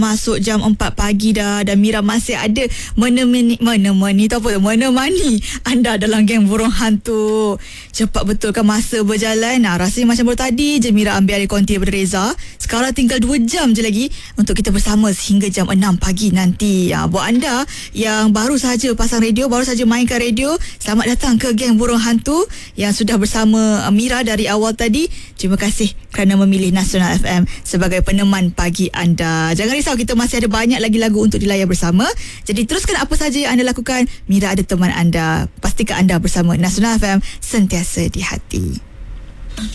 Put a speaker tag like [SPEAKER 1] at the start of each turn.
[SPEAKER 1] Masuk jam 4 pagi dah dan Mira masih ada menemani anda dalam geng burung hantu. Cepat betul kan masa berjalan. Rasanya macam baru tadi je Mira ambil alih konti daripada Reza. Sekarang tinggal 2 jam je lagi untuk kita bersama sehingga jam 6 pagi nanti. Buat anda yang baru saja pasang radio, baru saja mainkan radio, selamat datang ke geng burung hantu yang sudah bersama Mira dari awal tadi. Terima kasih kerana memilih Nasional FM sebagai peneman pagi anda. Jangan risau, kita masih ada banyak lagi lagu untuk dilayan bersama. Jadi teruskan apa saja yang anda lakukan. Mira ada teman anda. Pastikan anda bersama Nasional FM, sentiasa di hati.